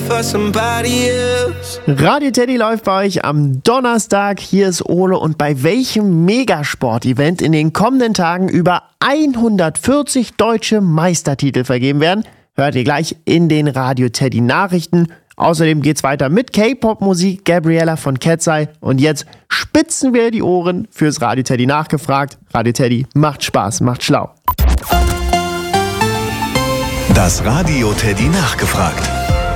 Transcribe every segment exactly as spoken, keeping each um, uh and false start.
for somebody else. Radio Teddy läuft bei euch am Donnerstag. Hier ist Ole, und bei welchem Megasport-Event in den kommenden Tagen über hundertvierzig deutsche Meistertitel vergeben werden, hört ihr gleich in den Radio Teddy Nachrichten. Außerdem geht's weiter mit K-Pop-Musik, Gabriella von Cat's Eye. Und jetzt spitzen wir die Ohren fürs Radio Teddy nachgefragt. Radio Teddy macht Spaß, macht schlau. Das Radio Teddy nachgefragt.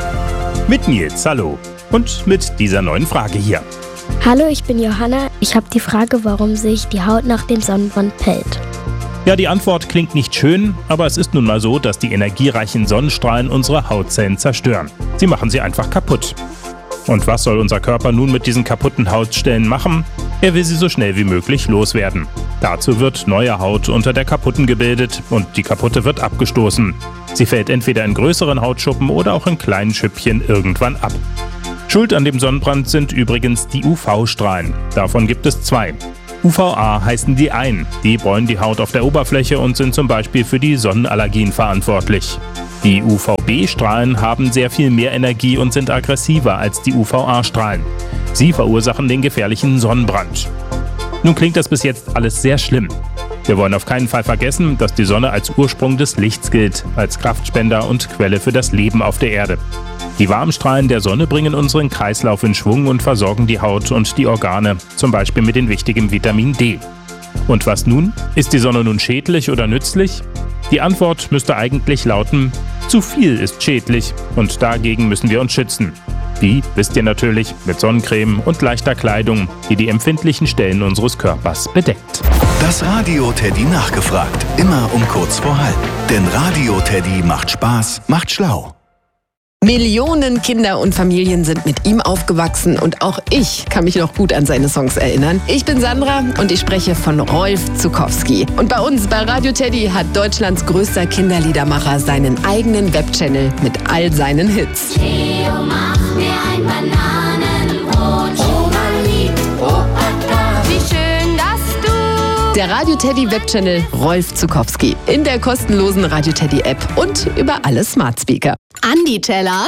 Mit Nils, hallo. Und mit dieser neuen Frage hier. Hallo, ich bin Johanna. Ich habe die Frage, warum sich die Haut nach dem Sonnenbrand pellt. Ja, die Antwort klingt nicht schön, aber es ist nun mal so, dass die energiereichen Sonnenstrahlen unsere Hautzellen zerstören. Sie machen sie einfach kaputt. Und was soll unser Körper nun mit diesen kaputten Hautstellen machen? Er will sie so schnell wie möglich loswerden. Dazu wird neue Haut unter der kaputten gebildet und die kaputte wird abgestoßen. Sie fällt entweder in größeren Hautschuppen oder auch in kleinen Schüppchen irgendwann ab. Schuld an dem Sonnenbrand sind übrigens die U V-Strahlen. Davon gibt es zwei. U V A heißen die einen. Die bräunen die Haut auf der Oberfläche und sind zum Beispiel für die Sonnenallergien verantwortlich. Die U V B-Strahlen haben sehr viel mehr Energie und sind aggressiver als die U V A-Strahlen. Sie verursachen den gefährlichen Sonnenbrand. Nun klingt das bis jetzt alles sehr schlimm. Wir wollen auf keinen Fall vergessen, dass die Sonne als Ursprung des Lichts gilt, als Kraftspender und Quelle für das Leben auf der Erde. Die warmen Strahlen der Sonne bringen unseren Kreislauf in Schwung und versorgen die Haut und die Organe, zum Beispiel mit dem wichtigen Vitamin D. Und was nun? Ist die Sonne nun schädlich oder nützlich? Die Antwort müsste eigentlich lauten, zu viel ist schädlich und dagegen müssen wir uns schützen. Wie, wisst ihr natürlich, mit Sonnencreme und leichter Kleidung, die die empfindlichen Stellen unseres Körpers bedeckt. Das Radio Teddy nachgefragt, immer um kurz vor halb. Denn Radio Teddy macht Spaß, macht schlau. Millionen Kinder und Familien sind mit ihm aufgewachsen und auch ich kann mich noch gut an seine Songs erinnern. Ich bin Sandra und ich spreche von Rolf Zuckowski. Und bei uns bei Radio Teddy hat Deutschlands größter Kinderliedermacher seinen eigenen Webchannel mit all seinen Hits. Theo, mach mir ein Bananenbrot. Oma liebt Opa da. Wie schön, dass du... Der Radio Teddy Webchannel Rolf Zuckowski in der kostenlosen Radio Teddy App und über alle Smart Speaker. Andi Teller.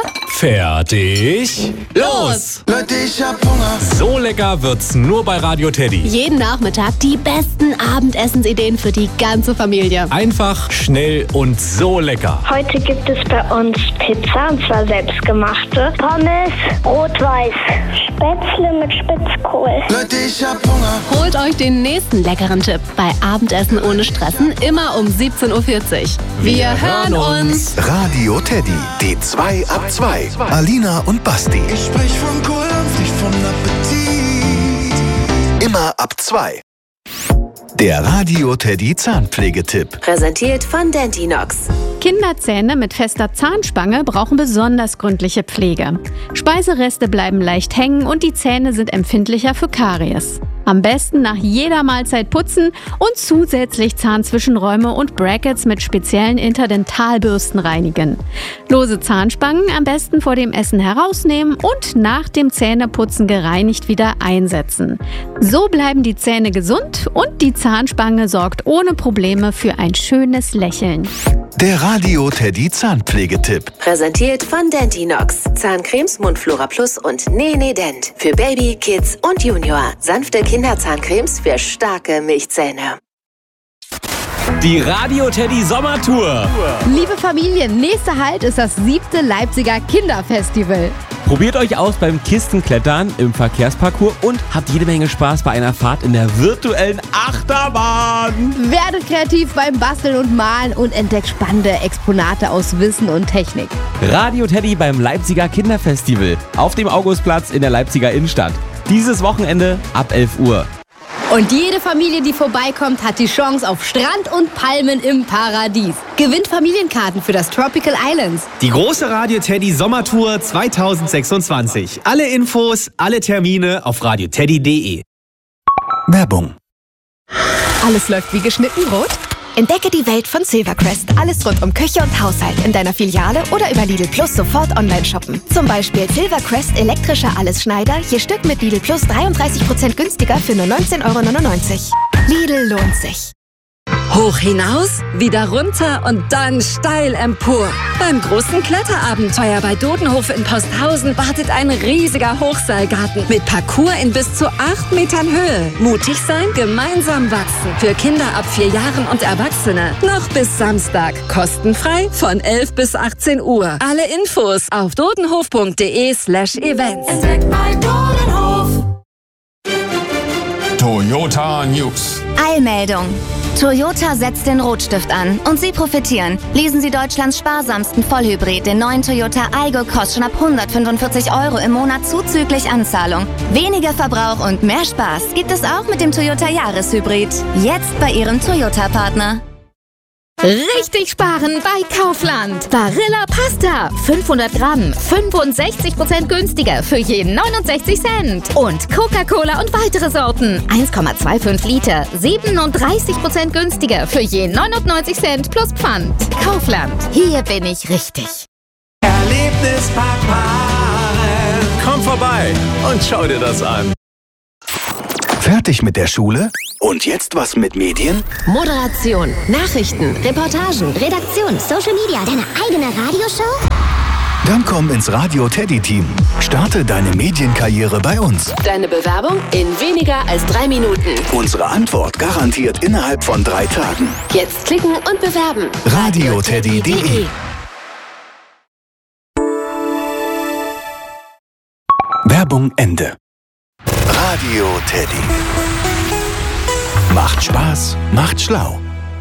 Fertig. Los! Leute, ich hab Hunger. So lecker wird's nur bei Radio Teddy. Jeden Nachmittag die besten Abendessensideen für die ganze Familie. Einfach, schnell und so lecker. Heute gibt es bei uns Pizza, und zwar selbstgemachte. Pommes, rot-weiß, Spätzle mit Spitzkohl. Leute, ich hab Hunger. Holt euch den nächsten leckeren Tipp bei Abendessen ohne Stressen, immer um siebzehn Uhr vierzig. Wir, Wir hören uns. Radio Teddy, die zwei ab zwei. Alina und Basti. Ich sprech von Kohldampf, nicht von Appetit. Immer ab zwei. Der Radio Teddy Zahnpflegetipp. Präsentiert von Dentinox. Kinderzähne mit fester Zahnspange brauchen besonders gründliche Pflege. Speisereste bleiben leicht hängen und die Zähne sind empfindlicher für Karies. Am besten nach jeder Mahlzeit putzen und zusätzlich Zahnzwischenräume und Brackets mit speziellen Interdentalbürsten reinigen. Lose Zahnspangen am besten vor dem Essen herausnehmen und nach dem Zähneputzen gereinigt wieder einsetzen. So bleiben die Zähne gesund und die Zahnspange sorgt ohne Probleme für ein schönes Lächeln. Der Radio Teddy Zahnpflegetipp. Präsentiert von Dentinox. Zahncremes Mundflora Plus und Nene Dent. Für Baby, Kids und Junior. Sanfte Kinderzahncremes für starke Milchzähne. Die Radio Teddy Sommertour. Liebe Familien, nächster Halt ist das siebte Leipziger Kinderfestival. Probiert euch aus beim Kistenklettern im Verkehrsparcours und habt jede Menge Spaß bei einer Fahrt in der virtuellen Achterbahn. Werdet kreativ beim Basteln und Malen und entdeckt spannende Exponate aus Wissen und Technik. Radio Teddy beim Leipziger Kinderfestival auf dem Augustplatz in der Leipziger Innenstadt. Dieses Wochenende ab elf Uhr. Und jede Familie, die vorbeikommt, hat die Chance auf Strand und Palmen im Paradies. Gewinnt Familienkarten für das Tropical Islands. Die große Radio Teddy Sommertour zweitausendsechsundzwanzig. Alle Infos, alle Termine auf radio teddy punkt de. Werbung. Alles läuft wie geschnitten Brot? Entdecke die Welt von Silvercrest. Alles rund um Küche und Haushalt in deiner Filiale oder über Lidl Plus sofort online shoppen. Zum Beispiel Silvercrest elektrischer Allesschneider, je Stück mit Lidl Plus dreiunddreißig Prozent günstiger für nur neunzehn Euro neunundneunzig. Lidl lohnt sich. Hoch hinaus, wieder runter und dann steil empor. Beim großen Kletterabenteuer bei Dodenhof in Posthausen wartet ein riesiger Hochseilgarten mit Parcours in bis zu acht Metern Höhe. Mutig sein, gemeinsam wachsen. Für Kinder ab vier Jahren und Erwachsene. Noch bis Samstag. Kostenfrei von elf bis achtzehn Uhr. Alle Infos auf dodenhof.de slash events. Entdeckt bei Dodenhof. Toyota News. Eilmeldung. Toyota setzt den Rotstift an und Sie profitieren. Lesen Sie Deutschlands sparsamsten Vollhybrid, den neuen Toyota Aygo, kostet schon ab hundertfünfundvierzig Euro im Monat zuzüglich Anzahlung. Weniger Verbrauch und mehr Spaß gibt es auch mit dem Toyota Jahreshybrid. Jetzt bei Ihrem Toyota-Partner. Richtig sparen bei Kaufland. Barilla Pasta. fünfhundert Gramm. fünfundsechzig Prozent günstiger für je neunundsechzig Cent. Und Coca-Cola und weitere Sorten. eins Komma fünfundzwanzig Liter. siebenunddreißig Prozent günstiger für je neunundneunzig Cent plus Pfand. Kaufland. Hier bin ich richtig. Erlebnispark Maren. Komm vorbei und schau dir das an. Fertig mit der Schule? Und jetzt was mit Medien? Moderation, Nachrichten, Reportagen, Redaktion, Social Media, deine eigene Radioshow? Dann komm ins Radio Teddy Team. Starte deine Medienkarriere bei uns. Deine Bewerbung in weniger als drei Minuten. Unsere Antwort garantiert innerhalb von drei Tagen. Jetzt klicken und bewerben. radio teddy punkt de Werbung Ende. Radio Teddy. Macht Spaß, macht schlau.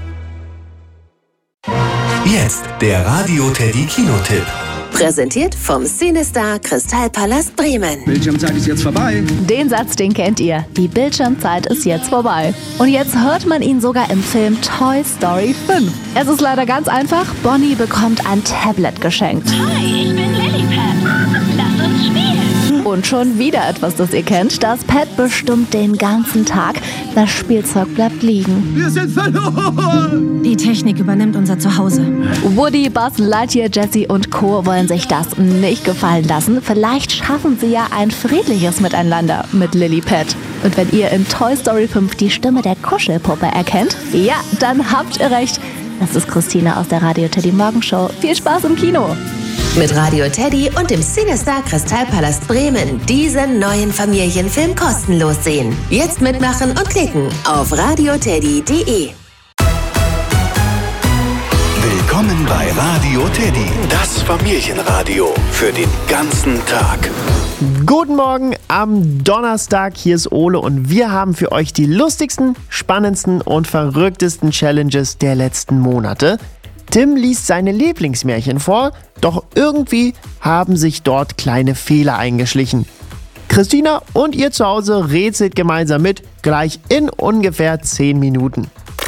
Jetzt der Radio Teddy Kinotipp. Präsentiert vom Cinestar Kristallpalast Bremen. Bildschirmzeit ist jetzt vorbei. Den Satz, den kennt ihr. Die Bildschirmzeit ist jetzt vorbei. Und jetzt hört man ihn sogar im Film Toy Story fünf. Es ist leider ganz einfach. Bonnie bekommt ein Tablet geschenkt. Hi, ich bin Lilliput. Lass uns spielen. Und schon wieder etwas, das ihr kennt. Das Pad bestimmt den ganzen Tag. Das Spielzeug bleibt liegen. Wir sind verloren! Die Technik übernimmt unser Zuhause. Woody, Buzz Lightyear, Jessie und Co. wollen sich das nicht gefallen lassen. Vielleicht schaffen sie ja ein friedliches Miteinander mit Lilliput. Und wenn ihr in Toy Story fünf die Stimme der Kuschelpuppe erkennt, ja, dann habt ihr recht. Das ist Christina aus der Radio Teddy Morgenshow. Viel Spaß im Kino! Mit Radio Teddy und dem Cinestar Kristallpalast Bremen diesen neuen Familienfilm kostenlos sehen. Jetzt mitmachen und klicken auf radio teddy punkt de. Willkommen bei Radio Teddy, das Familienradio für den ganzen Tag. Guten Morgen am Donnerstag, hier ist Ole und wir haben für euch die lustigsten, spannendsten und verrücktesten Challenges der letzten Monate. Tim liest seine Lieblingsmärchen vor, doch irgendwie haben sich dort kleine Fehler eingeschlichen. Christina und ihr zu Hause rätselt gemeinsam mit, gleich in ungefähr zehn Minuten.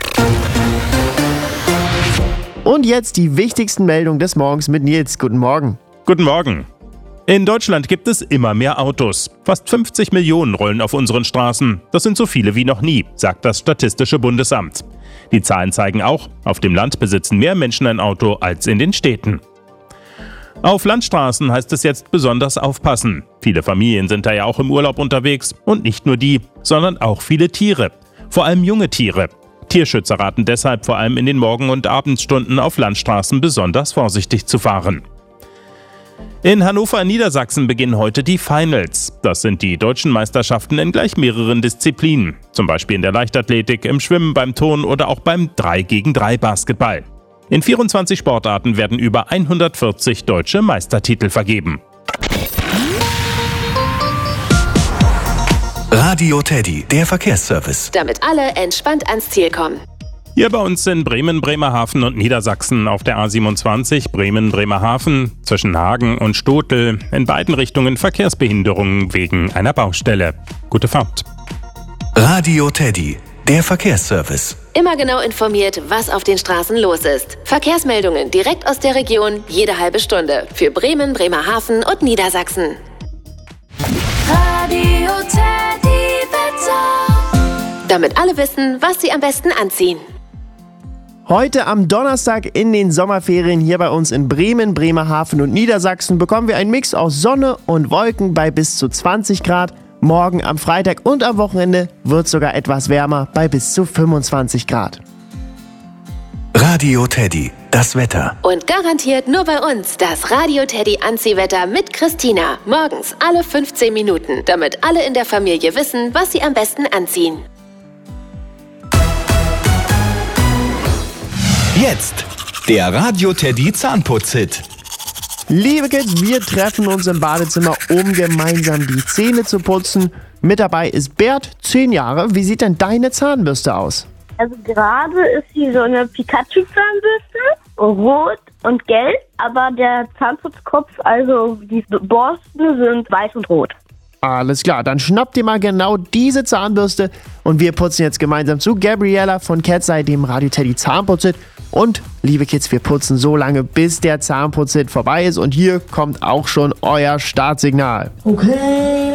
Und jetzt die wichtigsten Meldungen des Morgens mit Nils. Guten Morgen. Guten Morgen. In Deutschland gibt es immer mehr Autos. Fast fünfzig Millionen rollen auf unseren Straßen. Das sind so viele wie noch nie, sagt das Statistische Bundesamt. Die Zahlen zeigen auch, auf dem Land besitzen mehr Menschen ein Auto als in den Städten. Auf Landstraßen heißt es jetzt besonders aufpassen. Viele Familien sind da ja auch im Urlaub unterwegs. Und nicht nur die, sondern auch viele Tiere. Vor allem junge Tiere. Tierschützer raten deshalb vor allem in den Morgen- und Abendstunden auf Landstraßen besonders vorsichtig zu fahren. In Hannover in Niedersachsen beginnen heute die Finals. Das sind die deutschen Meisterschaften in gleich mehreren Disziplinen. Zum Beispiel in der Leichtathletik, im Schwimmen, beim Turnen oder auch beim drei gegen drei Basketball. In vierundzwanzig Sportarten werden über hundertvierzig deutsche Meistertitel vergeben. Radio Teddy, der Verkehrsservice. Damit alle entspannt ans Ziel kommen. Hier bei uns in Bremen, Bremerhaven und Niedersachsen auf der A siebenundzwanzig Bremen-Bremerhaven zwischen Hagen und Stotel in beiden Richtungen Verkehrsbehinderungen wegen einer Baustelle. Gute Fahrt. Radio Teddy, der Verkehrsservice. Immer genau informiert, was auf den Straßen los ist. Verkehrsmeldungen direkt aus der Region, jede halbe Stunde. Für Bremen, Bremerhaven und Niedersachsen. Radio Teddy Wetter. Damit alle wissen, was sie am besten anziehen. Heute am Donnerstag in den Sommerferien hier bei uns in Bremen, Bremerhaven und Niedersachsen bekommen wir einen Mix aus Sonne und Wolken bei bis zu zwanzig Grad. Morgen am Freitag und am Wochenende wird es sogar etwas wärmer bei bis zu fünfundzwanzig Grad. Radio Teddy, das Wetter. Und garantiert nur bei uns das Radio Teddy Anziehwetter mit Christina. Morgens alle fünfzehn Minuten, damit alle in der Familie wissen, was sie am besten anziehen. Jetzt der Radio Teddy Zahnputz-Hit. Liebe Kids, wir treffen uns im Badezimmer, um gemeinsam die Zähne zu putzen. Mit dabei ist Bert, zehn Jahre. Wie sieht denn deine Zahnbürste aus? Also gerade ist sie so eine Pikachu-Zahnbürste, rot und gelb, aber der Zahnputzkopf, also die Borsten sind weiß und rot. Alles klar, dann schnappt ihr mal genau diese Zahnbürste und wir putzen jetzt gemeinsam zu Gabriella von Cat's-Eye, dem Radio Teddy Zahnputz-Hit. Und, liebe Kids, wir putzen so lange, bis der Zahnputz-Hit vorbei ist und hier kommt auch schon euer Startsignal. Okay.